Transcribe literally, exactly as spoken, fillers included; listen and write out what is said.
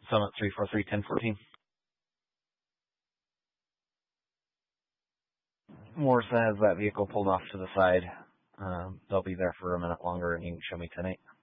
Summit three four three, ten fourteen. Morrison has that vehicle pulled off to the side. Um, they'll be there for a minute longer, and you can show me ten eight.